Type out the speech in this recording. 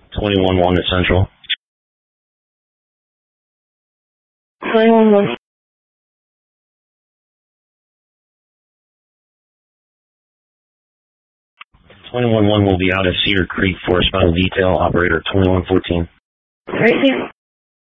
21-1 at Central. 21-1. 21-1 will be out at Cedar Creek for a special detail. Operator 21-14. All right, thanks.